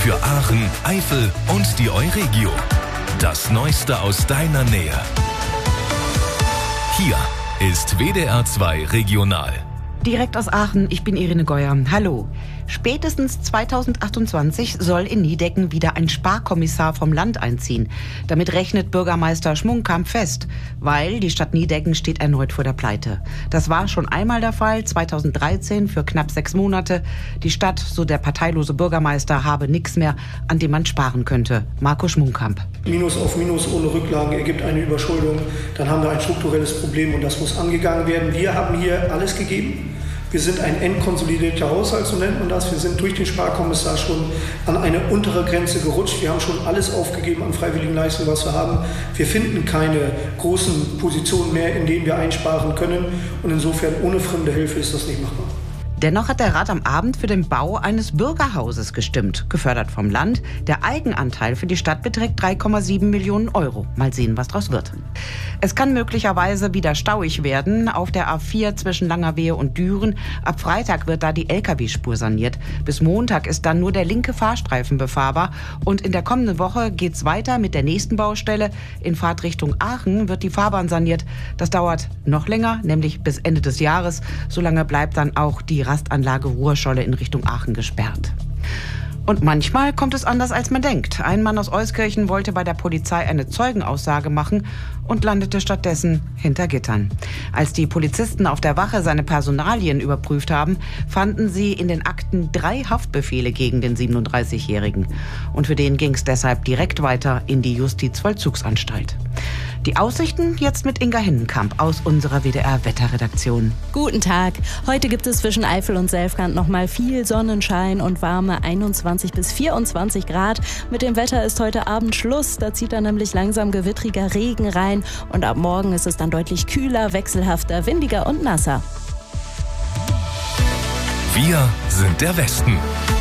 Für Aachen, Eifel und die Euregio. Das Neueste aus deiner Nähe. Hier ist WDR 2 Regional. Direkt aus Aachen, ich bin Irene Geuer. Hallo. Spätestens 2028 soll in Niedecken wieder ein Sparkommissar vom Land einziehen. Damit rechnet Bürgermeister Schmunkamp fest, weil die Stadt Niedecken steht erneut vor der Pleite. Das war schon einmal der Fall, 2013 für knapp 6 Monate. Die Stadt, so der parteilose Bürgermeister, habe nichts mehr, an dem man sparen könnte. Marco Schmunkamp. Minus auf Minus ohne Rücklagen ergibt eine Überschuldung. Dann haben wir ein strukturelles Problem und das muss angegangen werden. Wir haben hier alles gegeben. Wir sind ein entkonsolidierter Haushalt, so nennt man das. Wir sind durch den Sparkommissar schon an eine untere Grenze gerutscht. Wir haben schon alles aufgegeben an freiwilligen Leistungen, was wir haben. Wir finden keine großen Positionen mehr, in denen wir einsparen können. Und insofern ohne fremde Hilfe ist das nicht machbar. Dennoch hat der Rat am Abend für den Bau eines Bürgerhauses gestimmt, gefördert vom Land. Der Eigenanteil für die Stadt beträgt 3,7 Millionen Euro. Mal sehen, was draus wird. Es kann möglicherweise wieder stauig werden auf der A4 zwischen Langerwehe und Düren. Ab Freitag wird da die Lkw-Spur saniert. Bis Montag ist dann nur der linke Fahrstreifen befahrbar. Und in der kommenden Woche geht's weiter mit der nächsten Baustelle. In Fahrtrichtung Aachen wird die Fahrbahn saniert. Das dauert noch länger, nämlich bis Ende des Jahres. Solange bleibt dann auch die Rastanlage Ruhrscholle in Richtung Aachen gesperrt. Und manchmal kommt es anders, als man denkt. Ein Mann aus Euskirchen wollte bei der Polizei eine Zeugenaussage machen und landete stattdessen hinter Gittern. Als die Polizisten auf der Wache seine Personalien überprüft haben, fanden sie in den Akten 3 Haftbefehle gegen den 37-Jährigen. Und für den ging es deshalb direkt weiter in die Justizvollzugsanstalt. Die Aussichten jetzt mit Inga Hinnenkamp aus unserer WDR-Wetterredaktion. Guten Tag. Heute gibt es zwischen Eifel und Selfkant noch mal viel Sonnenschein und warme 21 bis 24 Grad. Mit dem Wetter ist heute Abend Schluss. Da zieht dann nämlich langsam gewittriger Regen rein. Und ab morgen ist es dann deutlich kühler, wechselhafter, windiger und nasser. Wir sind der Westen.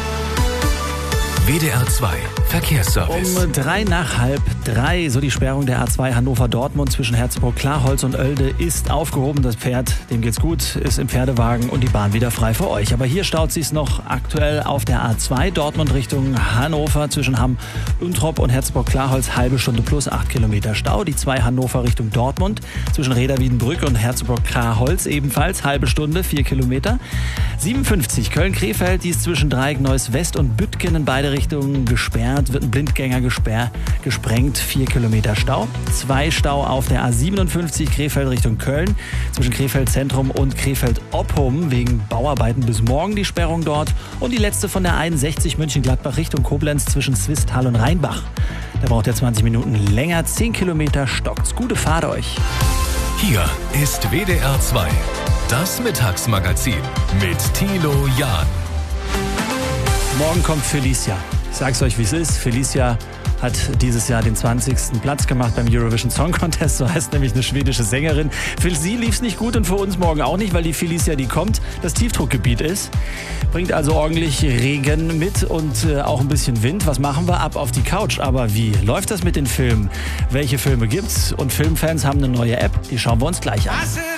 WDR 2 Verkehrsservice. Um 2:03, so die Sperrung der A2 Hannover-Dortmund zwischen Herzburg-Klaholz und Oelde ist aufgehoben. Das Pferd, dem geht's gut, ist im Pferdewagen und die Bahn wieder frei für euch. Aber hier staut sich's noch aktuell auf der A2 Dortmund Richtung Hannover zwischen Hamm-Untrop und Herzburg-Klaholz, halbe Stunde plus 8 Kilometer Stau. Die 2 Hannover Richtung Dortmund zwischen Reda-Wiedenbrück und Herzburg-Klaholz ebenfalls halbe Stunde, 4 Kilometer. 57 Köln-Krefeld, die ist zwischen Dreieck Neuss West und Büttgen in beide Richtungen gesperrt, wird ein Blindgänger gesprengt, 4 Kilometer Stau. 2 Stau auf der A57 Krefeld Richtung Köln, zwischen Krefeld Zentrum und Krefeld Oppum wegen Bauarbeiten bis morgen die Sperrung dort. Und die letzte von der 61 München-Gladbach Richtung Koblenz zwischen Swisttal und Rheinbach. Da braucht ihr 20 Minuten länger, 10 Kilometer stockt's. Gute Fahrt euch. Hier ist WDR 2, das Mittagsmagazin mit Thilo Jahn. Morgen kommt Felicia. Ich sag's euch, wie es ist. Felicia hat dieses Jahr den 20. Platz gemacht beim Eurovision Song Contest. So heißt nämlich eine schwedische Sängerin. Für sie lief's nicht gut und für uns morgen auch nicht, weil die Felicia, die kommt, das Tiefdruckgebiet ist. Bringt also ordentlich Regen mit und auch ein bisschen Wind. Was machen wir? Ab auf die Couch. Aber wie läuft das mit den Filmen? Welche Filme gibt's? Und Filmfans haben eine neue App. Die schauen wir uns gleich an.